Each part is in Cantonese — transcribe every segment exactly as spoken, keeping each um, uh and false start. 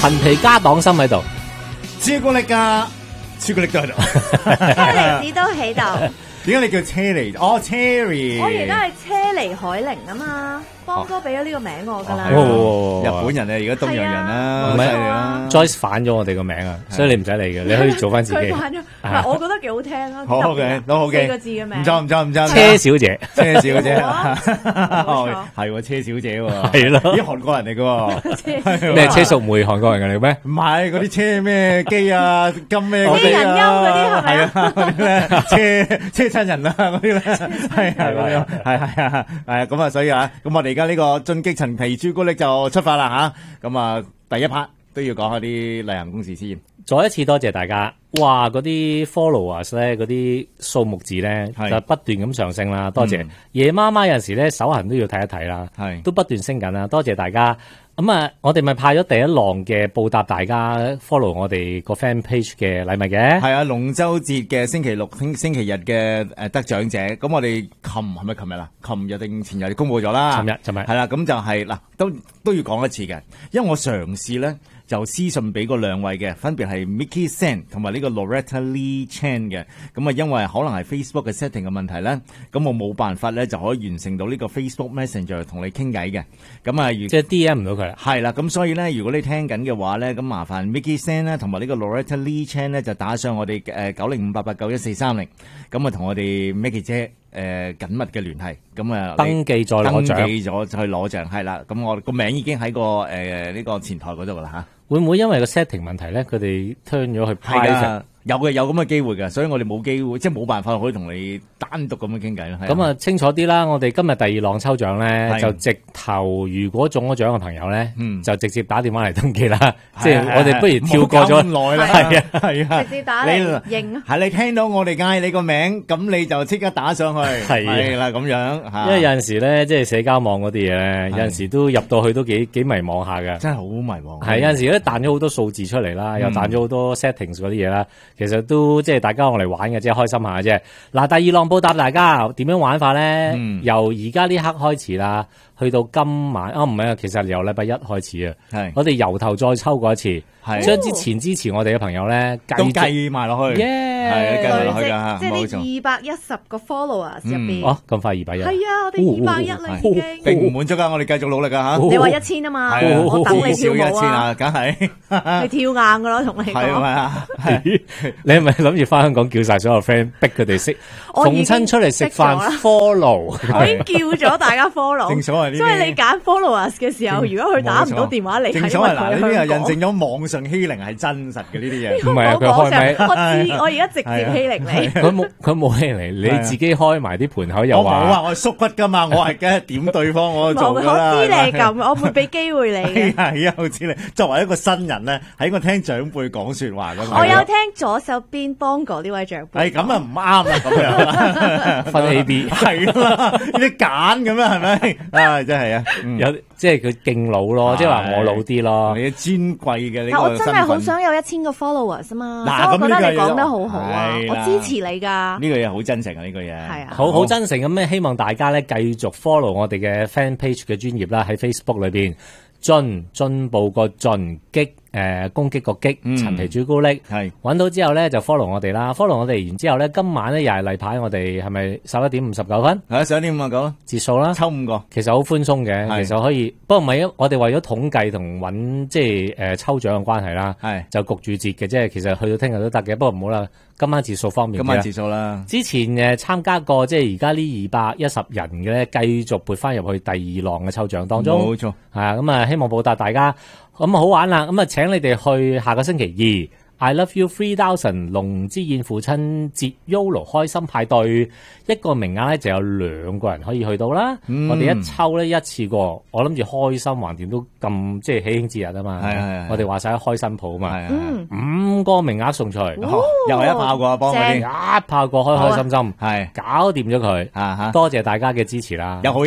陳皮加黨參喺度， 朱古力加朱古力都喺度， 車厘子都喺度。 點解你叫車厘？哦，Cherry。 我而家係車厘海寧啊嘛，邦哥俾咗呢個名我㗎啦。 哦日本人啊，而家東洋人啦， 唔係好犀利啦。 Joyce 反咗我哋個名啊，所以你唔使理嘅，你可以做翻自己。 佢反咗，唔係我覺得幾好聽啊。 好嘅，都好嘅。 四個字嘅名。 唔錯唔錯唔錯。 車小姐， 車小姐， 冇錯係喎，車小姐喎， 係咯咦，韓國人嚟嘅喎。 咩車淑梅韓國人嘅嚟咩？ 唔係嗰啲車咩機啊，金咩嗰機人啲優嗰啲係咪係啊，嗰啲咩車車親人啊嗰啲咧，係係係係啊，係啊，咁啊，所以啊，咁我哋而家呢個進擊陳皮朱古力就出發啦吓，咁啊第一 part 都要講下啲例行公事先。 再一次多謝大家，哇！嗰啲 followers 咧，嗰啲數目字咧就不斷咁上升啦，多謝。 嗯、 夜媽媽有陣時咧手痕都要睇一睇啦， 係都不斷升緊啦，多謝大家。咁啊，我哋咪派咗第一浪嘅報答大家 follow 我哋個 fan page 嘅禮物嘅。 係啊，龍舟節嘅星期六、星星期日嘅誒得獎者，咁我哋琴係咪琴日啦？琴日定前日就公佈咗啦。 琴日，琴日係啦，咁就係、是、嗱，都都要講一次嘅，因為我嘗試咧就私信俾嗰兩位嘅，分別係 Mickey Sen 同埋呢個 Loretta Lee Chan 嘅。咁啊，因為可能係 Facebook 嘅 setting 嘅問題咧，咁我冇辦法咧就可以完成到呢個 Facebook Messenger 同你傾偈嘅。咁啊，即係 D M 唔到佢。 係啦，咁所以咧，如果你聽緊嘅話咧，咁麻煩 Mickey Sen 咧，同埋呢個 Loretta Lee Chan 咧，就打上我哋誒九零五八八九一四三零，咁啊同我哋 Mickey 姐誒、呃、緊密嘅聯繫，咁啊登記再攞獎， 登記咗去攞獎，係啦，咁我個名已經喺個誒呢、呃這個前台嗰度啦吓。 會唔會因為個 setting 問題咧，佢哋 turn 咗去 private？ 有嘅，有咁嘅機會嘅，所以我哋冇機會，即係冇辦法可以同你單獨咁樣傾偈啦。 咁啊，清楚啲啦！我哋今日第二浪抽獎咧，就直頭如果中咗獎嘅朋友咧，嗯、就直接打電話嚟登記啦。即係我哋不如跳過咗耐啦， 係啊係啊， 直接打嚟認。 係你聽到我哋嗌你個名，咁你就即刻打上去，係啦咁樣嚇。 因為有陣時咧，即係社交網嗰啲嘢咧，有陣時都入到去都幾幾迷茫下嘅。 真係好迷茫。 係有陣時咧彈咗好多數字出嚟啦，又彈咗好多 settings 嗰啲嘢啦，其實都即係大家用嚟玩嘅，即係開心下啫。嗱，第二浪報答大家點樣玩法咧？嗯、由而家呢刻開始啦，去到今晚啊，唔係啊，其實由禮拜一開始啊，係我哋由頭再抽過一次，係將之前支持我哋嘅朋友咧， 都計埋落去， 係啊，計埋落去㗎， 即係呢二百一十個 followers 入邊， 哦，咁快二百一， 係啊，我哋二百一啦已經， 並唔滿足㗎，我哋繼續努力㗎嚇。 你話一千啊嘛，我等你跳舞啊， 梗係你跳硬㗎咯，同你講。 係咪啊？ 你係咪諗住翻香港叫晒所有 friend 逼佢哋識逢親出嚟食飯 follow？ 我已經叫咗大家 follow。 正所謂呢啲， 所以你揀 followers 嘅時候，如果佢打唔到電話嚟， 正所謂嗱，呢啲係印證咗網上欺凌係真實嘅呢啲嘢。 唔係啊，佢開咪？ 我知，我而家直接欺凌你。 佢冇，佢冇欺凌你，你自己開埋啲盤口又話。 我冇啊，我係縮骨噶嘛，我係梗係點對方我做噶啦。 我知你咁，我會俾機會你嘅。 係啊，我知你。作為一個新人咧，喺我聽長輩講說話咁。 我有聽左手邊幫過呢位長輩。 係咁啊，唔啱啊，咁樣分 A B 係啦，你揀咁樣係咪？啊，真係啊， 有即係佢勁老咯，即係話我老啲咯。 你尊貴嘅呢個。 我真係好想有一千個 followers 啊嘛，所以我覺得你講得好好啊，我支持你噶。 呢個嘢好真誠啊，呢個嘢係啊， 好好真誠咁咧，希望大家咧繼續 follow 我哋嘅 fan page 嘅專頁啦，喺 Facebook 裏邊進進步個進擊。誒、呃、攻擊個擊，陳皮朱古力係揾到之後咧就 follow 我哋啦 ，follow 我哋，然之後咧今晚咧又係例牌，我哋係咪十一點五十九分？ 係十一點五十九啦， 截數啦， 抽五個， 其實好寬鬆嘅，其實可以，不過唔係，我哋為咗統計同揾即係誒、呃、抽獎嘅關係啦，係就焗住截嘅，即係其實去到聽日都得嘅，不過唔好啦，今晚截數方面， 今晚截數啦。之前誒參加過即係而家呢二百一十人嘅咧，繼續撥翻入去第二浪嘅抽獎當中，冇錯，係啊，咁啊希望報答大家。咁好玩啦！咁啊，請你哋去下個星期二 ，I Love You Three Thousand 龍之燕父親節 Yolo 開心派對，一個名額咧就有兩個人可以去到啦。嗯、我哋一抽咧一次過，我諗住開心橫掂都咁即係喜慶節日啊嘛。係係我哋話晒開新鋪啊嘛。係係五個名額送出去，哦、 又係一炮過幫我哋， 一炮過開開心心，係、啊、搞掂咗佢。 啊、 多謝大家嘅支持啦！ 有好嘢食，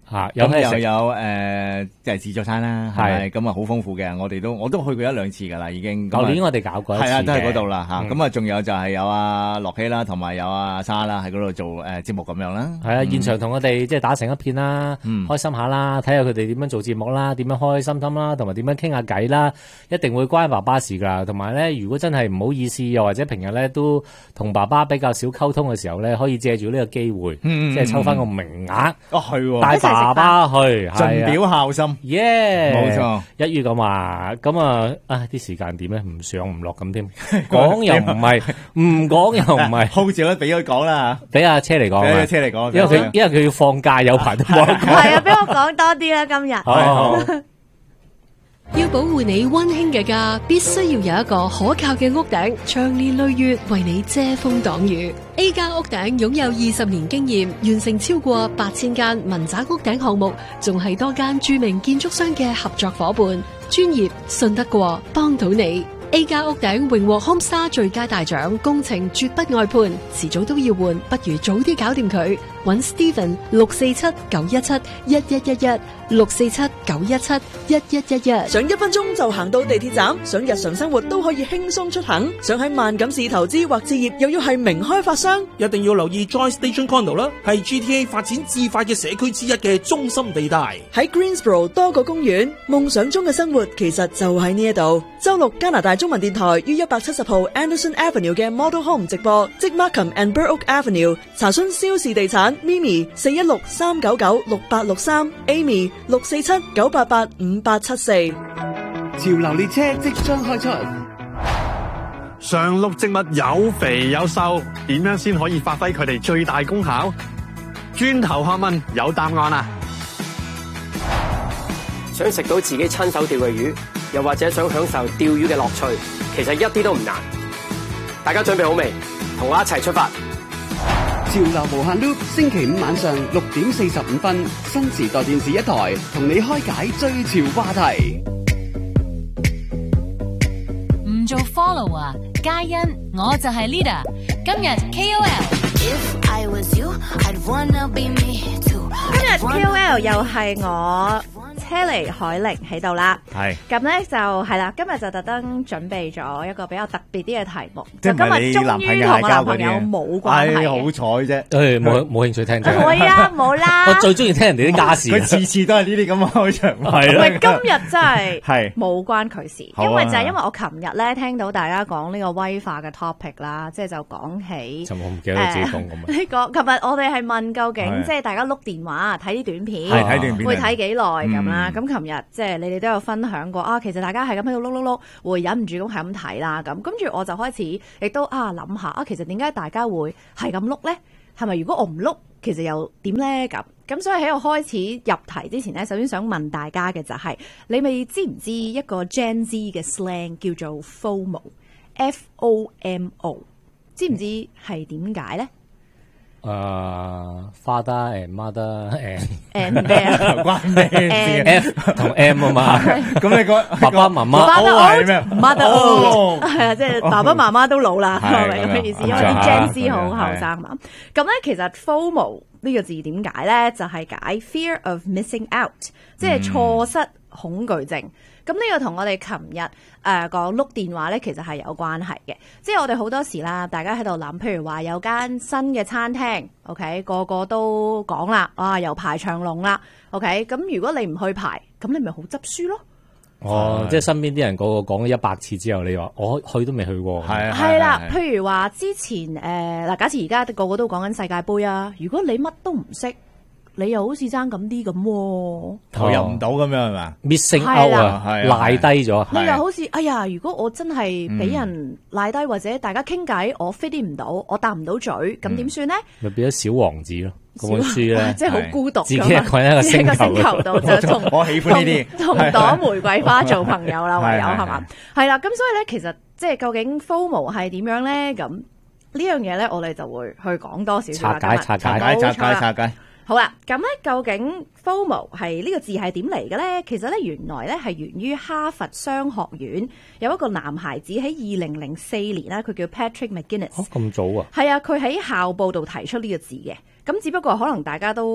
嚇，有咩食？ 又有誒，即係自助餐啦，係咁啊，好豐富嘅。我哋都我都去過一兩次㗎啦，已經。 舊年我哋搞過一次嘅， 係啊，都係嗰度啦嚇。咁啊，仲有就係有阿樂希啦，同埋有阿莎啦，喺嗰度做誒節目咁樣啦。 係啊，現場同我哋即係打成一片啦，開心下啦，睇下佢哋點樣做節目啦，點樣開開心心啦，同埋點樣傾下偈啦，一定會關爸爸事㗎。同埋咧，如果真係唔好意思，又或者平日咧都同爸爸比較少溝通嘅時候咧，可以借住呢個機會，即係抽翻個名額， 哦係， 帶爸爸去， 盡表孝心， 耶， 冇錯。 一於咁話，咁啊啊啲時間點咧唔上唔落咁添，講又唔係，唔講又唔係， 好似咧俾佢講啦， 俾阿車嚟講， 俾阿車嚟講， 因為佢因為佢要放假，有排都冇得講。 係啊，俾我講多啲啦，今日。 好。 要保護你溫馨嘅家，必須要有一個可靠嘅屋頂，長年累月為你遮風擋雨。A 加屋頂擁有二十年經驗，完成超過八千間民宅屋頂項目，仲係多間著名建築商嘅合作夥伴，專業信得過，幫到你。A 加屋頂榮獲 Homestar 最佳大獎，工程絕不外判，遲早都要換，不如早啲搞掂佢。搵 Steven 六四七九一七一一一一六四七九一七一一一一。 想一分鐘就行到地鐵站，想日常生活都可以輕鬆出行，想喺萬錦市投資或置業，又要係名開發商， 一定要留意 Joy Station Condo 啦，係 G T A 發展至快嘅社區之一嘅中心地帶。 喺 Greensboro 多個公園，夢想中嘅生活其實就喺呢一度。周六加拿大中文電台於一百七十號 Anderson Avenue 嘅 Model Home 直播，即 Markham and Burrock Avenue。查詢蕭氏地產 Mimi 四一六三九九六八六三 Amy 六四七九八八五八七四。 潮流列車即將開出， 常綠植物有肥有瘦，點樣先可以發揮佢哋最大功效？轉頭學問有答案啦！ 想食到自己親手釣嘅魚，又或者想享受釣魚嘅樂趣，其實一啲都唔難。大家準備好未？同我一齊出發！ 潮流無限 loop， 星期五晚上六點四十五分，新時代電視一台同你開解最潮話題。 唔做 follower， 皆因我就係 leader。今日 K O L， 今日 K O L 又係我。車厘海玲喺度啦， 係咁咧就係啦，今日就特登準備咗一個比較特別啲嘅題目， 即係就今日終於同我男朋友冇關係， 好彩啫， 誒冇冇興趣聽啫， 會啊冇啦， 我最中意聽人哋啲家事， 佢次次都係呢啲咁嘅開場， 係啦， 喂，今日真係係冇關佢事，因為就係因為我琴日咧聽到大家講呢個威化嘅 topic 啦，即係就講起， 尋日我唔記得自己講咁啊， 呢個琴日我哋係問究竟即係大家碌電話睇啲短片， 係睇短片， 會睇幾耐咁啦。咁琴日即係你哋都有分享過啊，其實大家係咁喺度碌碌碌，會忍唔住咁係咁睇啦。咁跟住我就開始亦都啊諗下啊，其實點解大家會係咁碌咧？係咪如果我唔碌，其實又點咧？咁咁所以喺我開始入題之前咧，首先想問大家嘅就係、是，你咪知唔知一個 Gen Z 嘅 slang 叫做 FOMO，F O M O， 知唔知係點解咧？ 誒、uh, father and mother and and 咩啊？ 關咩事 ？F 同 M 啊嘛。咁你講爸爸媽媽 ，father 係咩 ？mother old 係啊，即係爸爸媽媽都老啦，係咪咁嘅意思？因為啲 Gen Z 好後生嘛。咁咧，其實 FOMO 呢個字點解咧？就係、是、解 fear of missing out， 即係錯失恐懼症。咁呢個同我哋琴日誒講碌電話咧，其實係有關係嘅。即係我哋好多時啦，大家喺度諗，譬如話有間新嘅餐廳 ，OK， 個個都講啦，啊又排長龍啦 ，OK， 咁如果你唔去排，咁你咪好執輸咯。 哦，即係身邊啲人個個講咗一百次之後，你話我去都未去過， 係係啦。譬如話之前誒嗱、呃，假設而家個個都講緊世界盃啊，如果你乜都唔識。你又好似爭咁啲咁， 投入唔到咁樣係嘛 ？missing out 啊，賴低咗。 你又好似哎呀，如果我真係俾人賴低，嗯、或者大家傾偈，我飛啲唔到，我答唔到嘴，咁點算咧？ 咪變咗小王子咯，嗰本書咧， 即係好孤獨， 自己一個人喺個星球度就同我喜歡呢啲同朵玫瑰花做朋友啦，唯有係嘛？係啦，咁所以咧，其實即係究竟 FOMO 係點樣咧？咁呢樣嘢咧，我哋就會去講多少少啦。 拆解、拆解、 拆解、拆解。 好啦，咁咧究竟 FOMO 係呢個字係點嚟嘅咧？其實咧原來咧係源於哈佛商學院有一個男孩子喺二零零四年啦，佢叫 Patrick McGinnis。 哦，咁早啊？ 係啊，佢喺校報度提出呢個字嘅。咁只不過可能大家都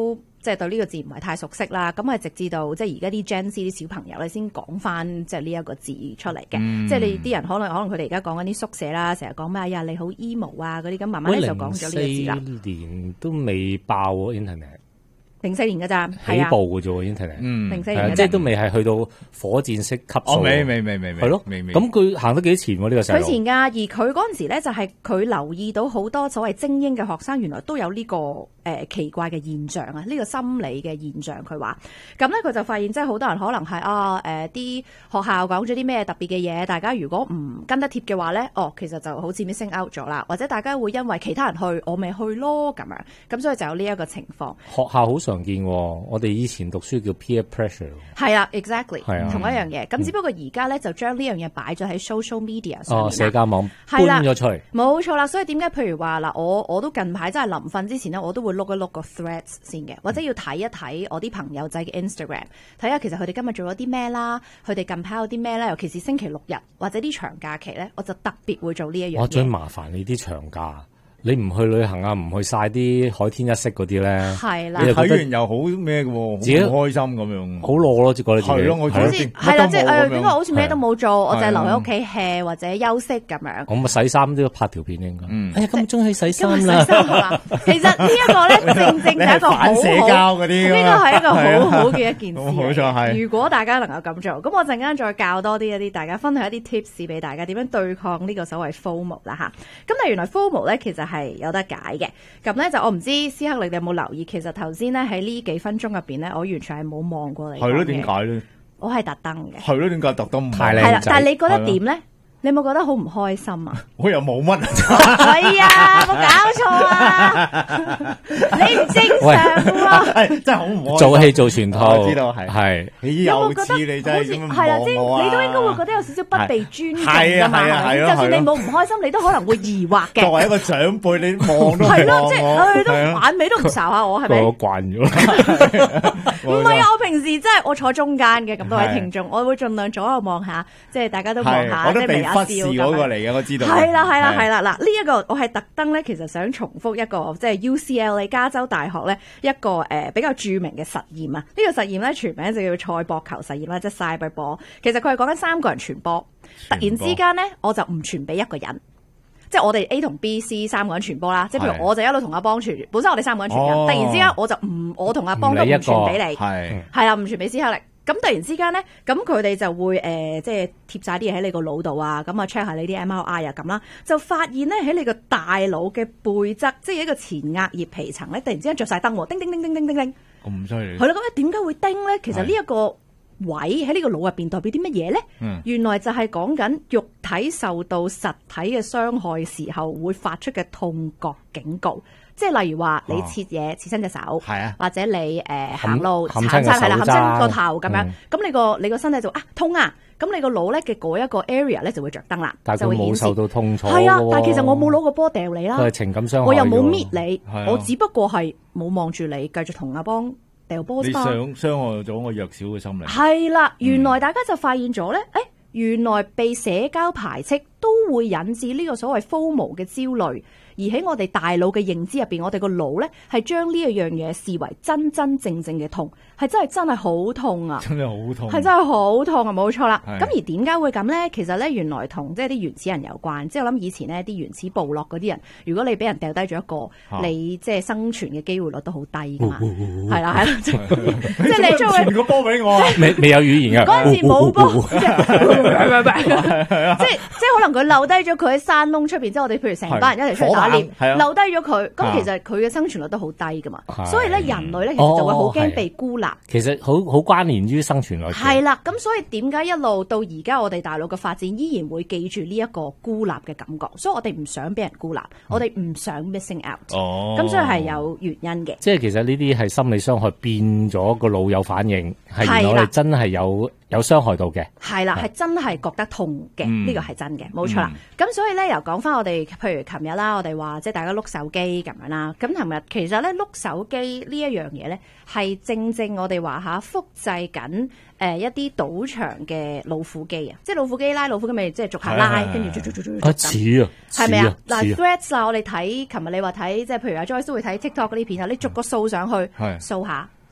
即係對呢個字唔係太熟悉啦，咁係直至到即係而家啲 Gen Z 啲小朋友咧先講翻即係呢一個字出嚟嘅。嗯、即係你啲人可能可能佢哋而家講緊啲宿舍啦，成日講咩哎呀你好 emo 啊嗰啲，咁慢慢咧就講咗呢個字啦。 零四年都未爆 internet。 零四年㗎咋， 起步嘅啫喎 internet， 嗯，零四年即係都未係去到火箭式級數。 哦，未未未未未， 係咯， 未未。 咁佢行得幾前喎呢個細路？ 佢前㗎，而佢嗰陣時咧就係佢留意到好多所謂精英嘅學生，原來都有呢個誒奇怪嘅現象啊，呢個心理嘅現象。佢話咁咧，佢就發現即係好多人可能係啊誒啲學校講咗啲咩特別嘅嘢，大家如果唔跟得貼嘅話咧，哦其實就好似 missing out 咗啦，或者大家會因為其他人去，我未去咯咁樣，咁所以就有呢一個情況。 學校好常見喎。我哋以前讀書叫 peer pressure， 係啊 ，exactly， 係啊， 同一樣嘢。咁只不過而家咧就將呢樣嘢擺咗喺 social media 上面， 哦，社交網搬咗出去， 冇錯啦。所以點解譬如話嗱，我我都近排真係臨瞓之前咧，我都會碌一碌個 threads 先嘅，或者要睇一睇我啲朋友仔嘅 Instagram，睇下其實佢哋今日做咗啲咩啦，佢哋近排有啲咩咧，尤其是星期六日或者啲長假期咧，我就特別會做呢一樣嘢。 我最麻煩你啲長假。你唔去旅行啊，唔去晒啲海天一色嗰啲咧， 係啦， 睇完又好咩嘅喎，自己開心咁樣， 好攞咯，覺得自己係咯，我好似係啦，即係誒，點解好似咩都冇做，我就係留喺屋企 hea 或者休息咁樣。 我咪洗衫都要拍條片應該。嗯，哎呀，咁中意洗衫啦。其實呢一個咧，正正係一個好好社交嗰啲， 呢個係一個好好嘅一件事。 冇錯係。 如果大家能夠咁做，咁我陣間再教多啲一啲，大家分享一啲 tips 俾大家點樣對抗呢個所謂 FOMO 啦嚇。咁但係原來 FOMO 咧其實係有得解。嘅咁咧就我唔知思克你哋有冇留意，其實頭先咧喺呢幾分鐘入邊咧，我完全係冇望過你。 係咯，點解咧？ 我係特登嘅。 係咯，點解特登唔太靚仔？ 係啦，但係你覺得點咧？你有冇覺得好唔開心啊？ 我又冇乜。 係啊，冇搞錯啊！你唔正常喎， 真係好唔開心。 做戲做全套， 我知道係係。 有冇覺得你真係咁係啦，即係你都應該會覺得有少少不被尊重㗎嘛？ 係啊係啊， 就算你冇唔開心，你都可能會疑惑嘅。 作為一個長輩，你望都係咯，即係誒都眼尾都唔睄下我係咪？ 我慣咗。 唔係啊，我平時真係我坐中間嘅，咁多位聽眾，我會盡量左右望下，即係大家都望下，即係微忽視嗰個嚟嘅，我知道。 係啦，係啦，係啦，嗱，呢一個我係特登咧，其實想重複一個即係 U C L A 加州大學咧一個誒比較著名嘅實驗啊。呢個實驗咧全名就叫賽博球實驗啦，即係 Cyberball。其實佢係講緊三個人傳波，突然之間咧我就唔傳俾一個人，即係我哋 A 同 B、C 三個人傳波啦。即係譬如我就一路同阿邦傳，本身我哋三個人傳嘅，突然之間我就唔我同阿邦都唔傳俾你，係係啦，唔傳俾斯克力。咁突然之間咧，咁佢哋就會誒、呃，即係貼晒啲嘢喺你個腦度啊，咁啊 check 下你啲 M R I 啊咁啦，就發現咧喺你個大腦嘅背側，即係一個前額葉皮層咧，突然之間着晒燈喎，叮叮叮叮叮叮叮， 咁犀利。 係啦，咁咧點解會叮咧？其實呢一個位喺呢個腦入邊代表啲乜嘢咧？嗯、原來就係講緊肉體受到實體嘅傷害時候會發出嘅痛覺警告。即係例如話你切嘢切親隻手， 啊、 或者你誒、呃、行路冚鏟親係啦，冚親個頭咁樣，咁、 嗯、 你個你個身體就啊痛啊，咁你個腦咧嘅嗰一個 area 咧就會着燈啦， 但係佢冇受到痛楚。 係啊，但係其實我冇攞個波掉你啦， 佢係情感傷害， 我又冇搣你， 啊、 我只不過係冇望住你，繼續同阿邦掉波。 你傷傷害咗我弱小嘅心靈。 係啦，原來大家就發現咗咧，誒、嗯，原來被社交排斥都會引致呢個所謂 FOMO 嘅焦慮。而喺我哋大腦嘅認知入邊，我哋個腦咧係將呢一樣嘢視為真真正正嘅痛，係真係真係好痛啊！ 真係好痛， 係真係好痛啊！冇錯啦。咁而點解會咁咧？其實咧原來同即係啲原始人有關。即係我諗以前呢啲原始部落嗰啲人，如果你俾人掉低咗一個，啊、你即係生存嘅機會率都好低噶嘛。係啦係啦，即係你將佢傳個波俾我， 未未有語言嘅。 嗰陣時冇波，即係即係可能佢漏低咗佢喺山窿出邊，即係我哋譬如成班人一齊出去打。留低咗佢，咁、啊、其實佢嘅生存率都好低噶嘛，啊、所以咧人類咧其實就會好驚被孤立。 哦、其實好好關聯於生存率。 係啦，咁所以點解一路到而家我哋大陸嘅發展依然會記住呢一個孤立嘅感覺？所以我哋唔想俾人孤立，嗯、我哋唔想 missing out。哦，咁所以係有原因嘅。 即係其實呢啲係心理傷害變咗個腦有反應，係原來我哋真係有有傷害到嘅。 係啦，係真係覺得痛嘅，呢個係真嘅，冇錯啦。咁、嗯、所以咧，又講翻我哋，譬如琴日啦，我哋話即係大家碌手機咁樣啦。咁琴日其實咧碌手機呢一樣嘢咧，係正正我哋話下複製緊誒一啲賭場嘅老虎機啊，即係老虎機拉老虎機咪即係逐下拉，跟住逐逐逐逐啊似啊， 係咪啊？嗱 threads 啊，我哋睇琴日你話睇，即係譬如阿 Joyce 都會睇 TikTok 嗰啲片啊，你逐個掃上去，掃下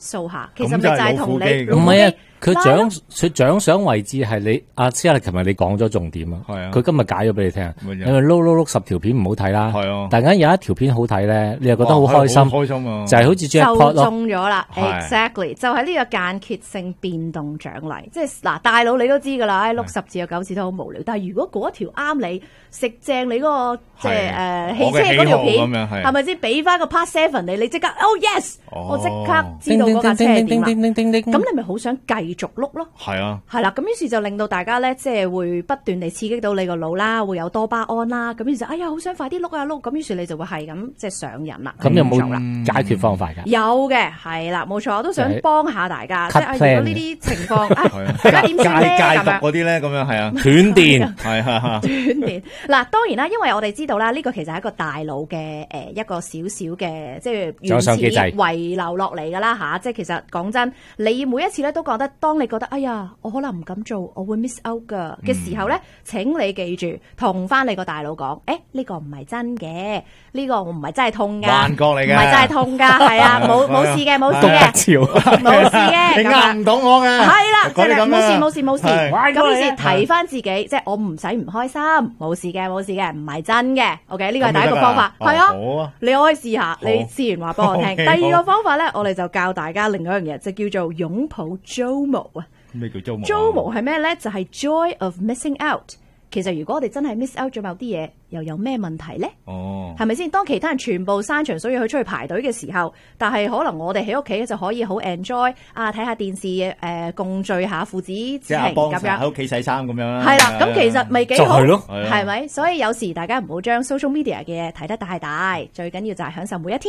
掃下，其實咪就係同你唔係啊，佢獎佢獎賞位置係你阿思雅，琴日你講咗重點啊，佢今日解咗俾你聽，因為碌碌碌十條片唔好睇啦，突然間有一條片好睇咧，你又覺得好開心， 開心啊， 就係好似 jackpot 咯， 就中咗啦 ，exactly 就係呢個間歇性變動獎勵，即係嗱大佬你都知㗎啦，碌十次有九次都好無聊，但係如果嗰一條啱你食正你嗰個即係誒汽車嗰條片，係咪先俾翻個 part seven 你，你即刻 oh yes，我即刻知道嗰架車係點啦，咁你咪好想繼續碌咯， 係啊， 係啦，咁於是就令到大家咧，即係會不斷地刺激到你個腦啦，會有多巴胺啦，咁於是哎呀好想快啲碌啊碌，咁於是你就會係咁即係上癮啦。 咁有冇解決方法㗎？ 有嘅，係啦，冇錯，我都想幫下大家，即係如果呢啲情況，大家點算咧？ 戒毒嗰啲咧，咁樣係啊， 斷電係係斷電。嗱，當然啦，因為我哋知道啦，呢個其實係一個大腦嘅誒一個少少嘅即係原始遺留落嚟㗎啦嚇，即係其實講真，你每一次咧都覺得，當你覺得哎呀，我可能唔敢做，我會 miss out 㗎嘅時候咧，請你記住，同翻你個大腦講，誒呢個唔係真嘅，呢個我唔係真係痛㗎， 幻覺嚟嘅， 唔係真係痛㗎，係啊，冇冇事嘅，冇事嘅，冇事嘅， 你呃唔到我嘅， 係啦，即係冇事冇事冇事， 咁於是提翻自己，即係我唔使唔開心，冇事嘅冇事嘅，唔係真嘅 ，OK， 呢個係第一個方法，係啊，你可以試下，你試完話幫我聽。第二個方法咧，我哋就教大家另外一樣嘢，就叫做擁抱 JOMO 啊。 咩叫 JOMO？JOMO 係咩咧？就係 Joy of Missing Out。其實如果我哋真係 miss out 咗某啲嘢，又有咩問題咧？哦，係咪先？當其他人全部山長水遠去出去排隊嘅時候，但係可能我哋喺屋企就可以好 enjoy 啊，睇下電視誒、呃，共聚下父子情咁樣， 喺屋企洗衫咁樣啦。 係啦，咁其實咪幾好？ 就係咯， 係咪？所以有時大家唔好將 social media 嘅嘢睇得太大，最緊要就係享受每一天。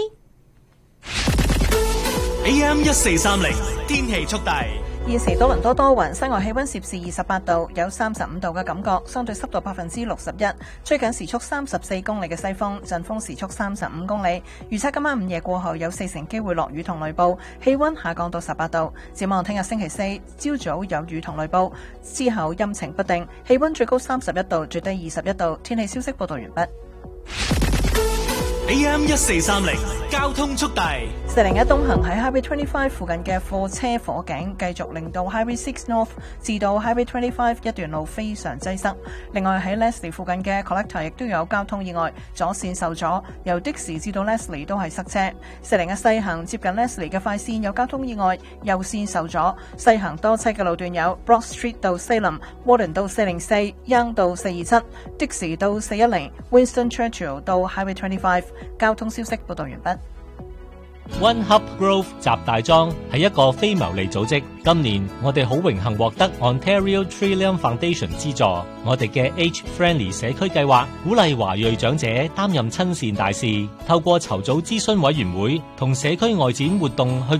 A M 一四三零天氣速遞。 現時多倫多多雲，室外氣溫攝氏二十八度，有三十五度嘅感覺，相對濕度百分之六十一，吹緊時速三十四公里嘅西風，陣風時速三十五公里。預測今晚午夜過後有四成機會落雨同雷暴，氣溫下降到十八度。展望聽日星期四朝早有雨同雷暴，之後陰晴不定，氣溫最高三十一度，最低二十一度。天氣消息報道完畢。 A M 一四三零交通速遞。 四零一東行喺 Highway twenty-five 附近嘅貨車火警，繼續令到 Highway six North 至到 Highway twenty-five 一段路非常擠塞。另外喺 Leslie 附近嘅 Collector 亦都有交通意外，左線受阻，由的士至到 Leslie 都係塞車。四零一西行接近 Leslie 嘅快線有交通意外，右線受阻。西行多車嘅路段有 Broad Street 到 Salem、Warden 到四零四、Young 到四二七、的士到四一零、Winston Churchill 到 Highway twenty-five。交通消息報道完畢。 One Hub Grove 集大莊係一個非牟利組織，今年我哋好榮幸獲得 Ontario Trillium Foundation 資助，我哋嘅 Age Friendly 社區計劃鼓勵華裔長者擔任親善大使，透過籌組諮詢委員會同社區外展活動去